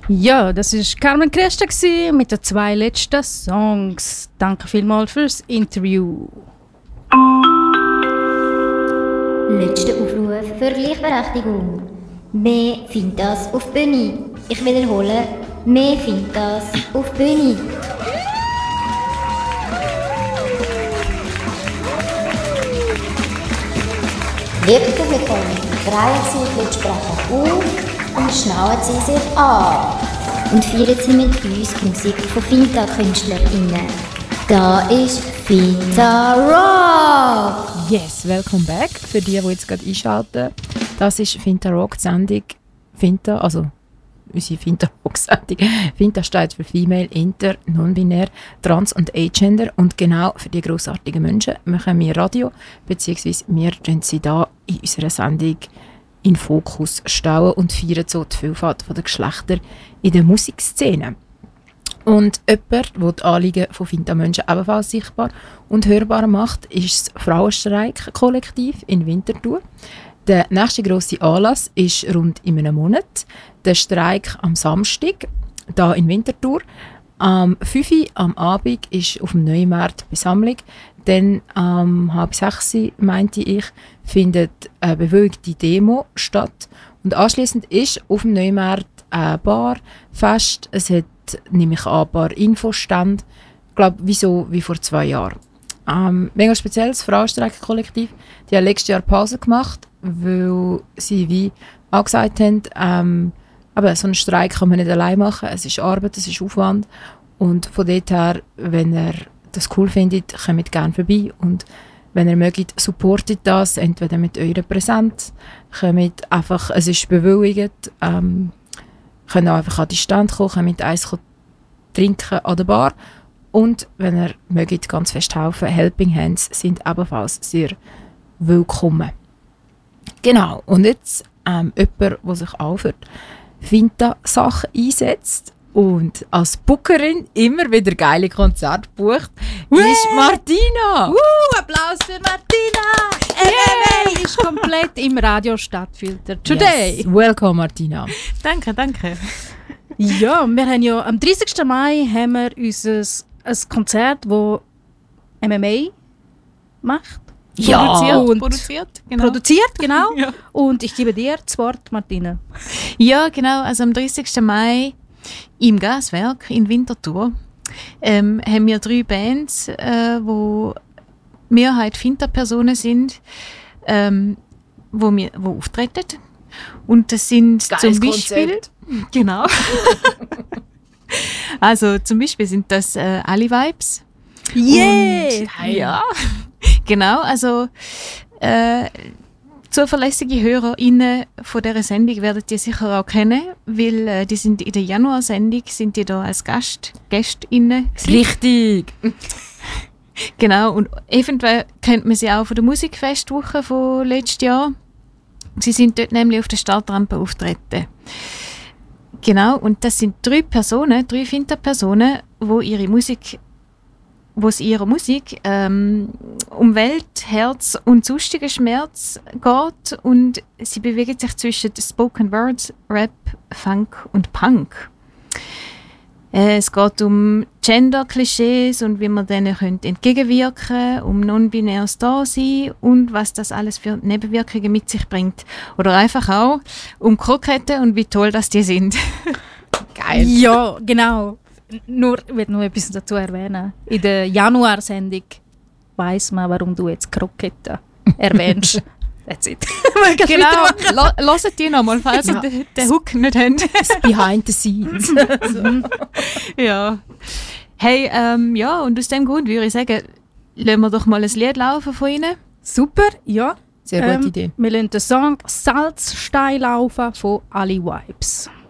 Ja, das war Carmen Cresta mit den 2 letzten Songs. Danke vielmals fürs Interview. Letzter Aufruf für Gleichberechtigung. Mehr Fintas auf Bühne. Ich wiederhole, mehr Fintas auf Bühne. Liebe Publikum, drehen Sie die Lautsprecher auf und schnallen Sie sich an. Und feiern Sie mit uns die Musik von Finta-KünstlerInnen. Da ist Finta Rock! Yes, welcome back. Für die jetzt gerade einschalten. Das ist Finta Rock, die Sendung Finta, also unsere Finta Rock-Sendung. Finta steht für Female, Inter, Non-Binär, Trans und Agender. Und genau für die grossartigen Menschen machen wir Radio, beziehungsweise wir stellen sie da in unserer Sendung in Fokus stellen und feiern so die Vielfalt der Geschlechter in der Musikszene. Und jemand, der die Anliegen von Finta-Menschen ebenfalls sichtbar und hörbar macht, ist das Frauenstreik-Kollektiv in Winterthur. Der nächste grosse Anlass ist rund in einem Monat. Der Streik am Samstag, hier in Winterthur. Am 5 Uhr am Abend ist auf dem Neumarkt Besammlung. Dann am 5:30 meinte ich, findet eine bewegte Demo statt. Und anschliessend ist auf dem Neumarkt eine Bar, Fest. Es hat nämlich ein paar Infostände. Ich glaube, wie vor 2 Jahren. Mega spezielles Frauenstreik-Kollektiv. Die haben letztes Jahr Pause gemacht, weil sie wie angesagt haben, aber so einen Streik kann man nicht allein machen. Es ist Arbeit, es ist Aufwand. Und von dort her, wenn ihr das cool findet, kommt gerne vorbei. Und wenn ihr mögt, supportet das, entweder mit eurer Präsenz, kommt einfach, es ist bewilligt, könnt auch einfach an die Stand kommen, könnt Eis trinken an der Bar. Und wenn ihr mögt, ganz fest helfen, Helping Hands sind ebenfalls sehr willkommen. Genau, und jetzt jemand, der sich auch für Finta-Sachen einsetzt und als Bookerin immer wieder geile Konzerte bucht, ist Martina! Applaus für Martina! MMA ist komplett im Radio stattfiltert. Today! Yes. Welcome, Martina. Danke. Ja, wir haben ja am 30. Mai haben wir ein Konzert, das MMA macht. Produziert, genau. Ja. Und ich gebe dir das Wort, Martina. Ja, genau. Also am 30. Mai im Gaswerk in Winterthur haben wir 3 Bands, wo Mehrheit Finta-Personen sind, wo auftreten. Und das sind Geiles zum Beispiel... Konzept. Genau. Also zum Beispiel sind das Ali Vibes. Yeah! Ja, genau. Also zuverlässige HörerInnen von dieser Sendung werden die sicher auch kennen, weil die sind in der Januar-Sendung sind die da als GästInnen gewesen. Richtig! Genau, und eventuell kennt man sie auch von der Musikfestwoche von letztes Jahr. Sie sind dort nämlich auf der Startrampe auftreten. Genau, und das sind 3 Finta-Personen, wo es ihrer Musik um Welt, Herz und sonstigen Schmerz geht, und sie bewegen sich zwischen Spoken Words, Rap, Funk und Punk. Es geht um Gender-Klischees und wie man denen entgegenwirken können, um non-binäres Dasein und was das alles für Nebenwirkungen mit sich bringt. Oder einfach auch um Kroketten und wie toll das die sind. Geil. Ja, genau. Ich will noch etwas dazu erwähnen. In der Januar-Sendung weiss man, warum du jetzt Kroketten erwähnst. That's it. Genau, hört die nochmal, falls ihr den Hook nicht habt. Das Behind the Scenes. Ja. Hey, ja, und aus dem Grund würde ich sagen, lassen wir doch mal ein Lied laufen von Ihnen. Super, ja. Sehr gute Idee. Wir lassen den Song «Salzstein» laufen von Ali Vibes.